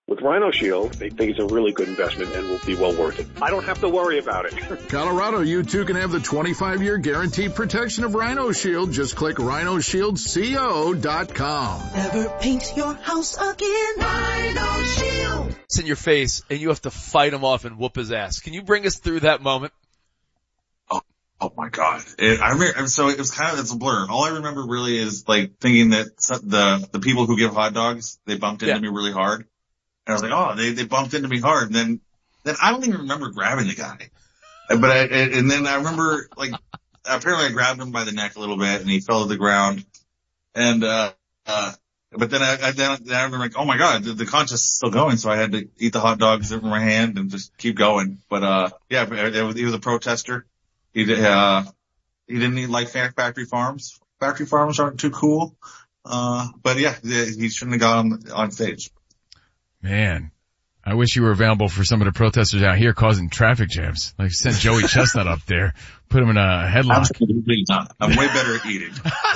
With Rhino Shield, they think it's a really good investment and will be well worth it. I don't have to worry about it. Colorado, you too can have the 25-year guaranteed protection of Rhino Shield. Just click rhinoshieldco.com. Never paint your house again. Rhino Shield. It's in your face, and you have to fight him off and whoop his ass. Can you bring us through that moment? Oh my God. So it was it's a blur. All I remember really is like thinking that the people who give hot dogs, they bumped into me really hard. And I was like, oh, they bumped into me hard. And then I don't even remember grabbing the guy. And then I remember like, apparently I grabbed him by the neck a little bit and he fell to the ground. And, but then I remember like, oh my God, the contest is still going. So I had to eat the hot dogs in my hand and just keep going. But, he was a protester. He didn't like factory farms. Factory farms aren't too cool. But yeah, he shouldn't have gone on stage. Man, I wish you were available for some of the protesters out here causing traffic jams. Like send Joey Chestnut up there, put him in a headlock. Absolutely not. I'm way better at eating.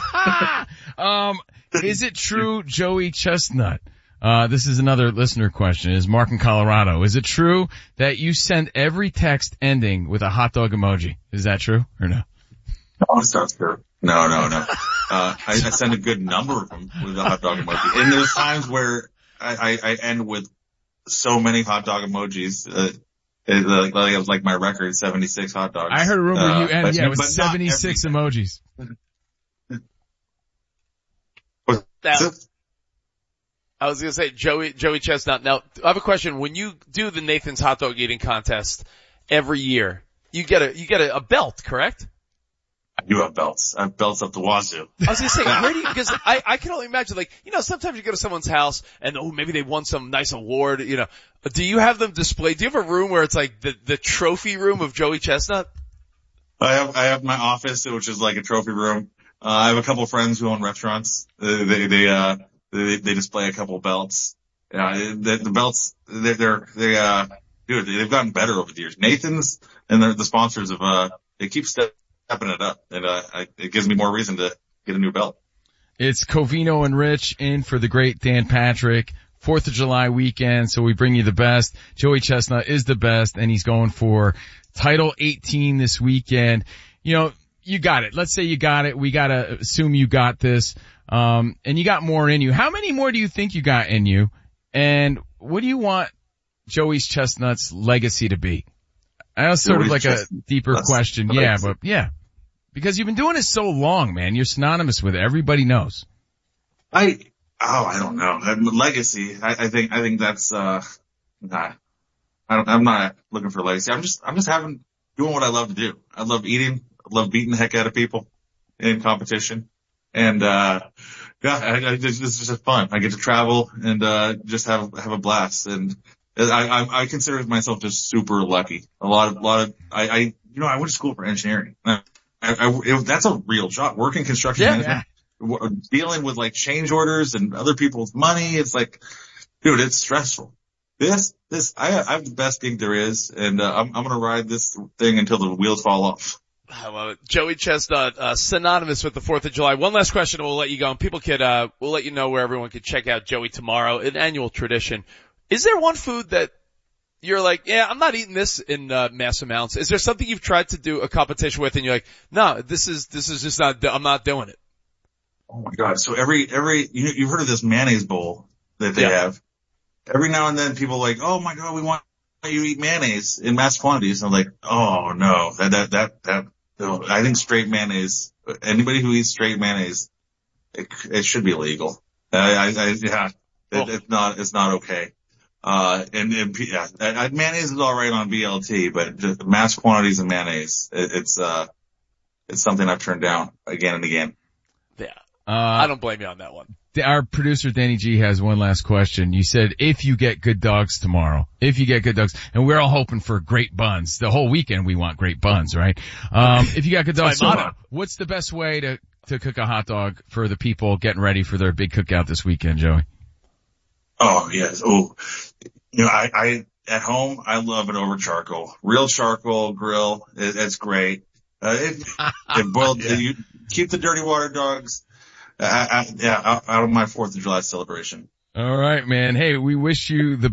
Is it true, Joey Chestnut? This is another listener question. Is Mark in Colorado? Is it true that you send every text ending with a hot dog emoji? Is that true or no? Oh, it's not true. No. I send a good number of them with a hot dog emoji. And there's times where I end with so many hot dog emojis. It was like my record, 76 hot dogs. I heard a rumor you ended, with 76 emojis. I was gonna say Joey Chestnut. Now, I have a question. When you do the Nathan's hot dog eating contest every year, you get a belt, correct? I do have belts. I have belts up the wazoo. I was gonna say, where do you, because I can only imagine, like, sometimes you go to someone's house and, maybe they won some nice award, Do you have them displayed? Do you have a room where it's like the trophy room of Joey Chestnut? I have my office, which is like a trophy room. I have a couple of friends who own restaurants. They display a couple of belts. The belts, they've gotten better over the years. Nathan's and the sponsors they keep stepping it up, and it gives me more reason to get a new belt. It's Covino and Rich in for the great Dan Patrick. 4th of July weekend, so we bring you the best. Joey Chestnut is the best, and he's going for Title 18 this weekend. You got it. Let's say you got it. We gotta assume you got this. And you got more in you. How many more do you think you got in you? And what do you want Joey Chestnut's legacy to be? I know it's sort of like a deeper question. Yeah, but yeah. Because you've been doing it so long, man. You're synonymous with it. Everybody knows. I don't know. Legacy. I think that's, I'm not looking for legacy. I'm just doing what I love to do. I love eating. I love beating the heck out of people in competition. And, this is just fun. I get to travel and, just have a blast. And I consider myself just super lucky. I went to school for engineering. That's a real job. Working construction management, dealing with like change orders and other people's money. It's like, dude, it's stressful. I have the best gig there is, and, I'm going to ride this thing until the wheels fall off. I love it. Joey Chestnut, synonymous with the 4th of July. One last question and we'll let you go. And people we'll let you know where everyone can check out Joey tomorrow, an annual tradition. Is there one food that you're like, yeah, I'm not eating this in, mass amounts? Is there something you've tried to do a competition with and you're like, no, this is just not, I'm not doing it? Oh my God. So you've heard of this mayonnaise bowl that they have. Every now and then people are like, oh my God, we want you to eat mayonnaise in mass quantities. And I'm like, oh no, I think straight mayonnaise, anybody who eats straight mayonnaise, it should be illegal. It's not okay. Mayonnaise is all right on BLT, but just mass quantities of mayonnaise, it's something I've turned down again and again. Yeah. I don't blame you on that one. Our producer Danny G has one last question. You said if you get good dogs tomorrow, and we're all hoping for great buns. The whole weekend we want great buns, right? If you got good dogs tomorrow, what's the best way to cook a hot dog for the people getting ready for their big cookout this weekend, Joey? Oh, yes. Oh, I at home, I love it over charcoal. Real charcoal grill, it's great. You keep the dirty water dogs out of my 4th of July celebration. All right, man. Hey, we wish you the